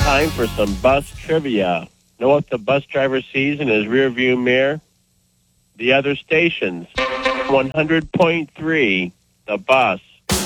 time for some bus trivia. Know what the bus driver sees in his rearview mirror? The other stations. 100.3, the bus.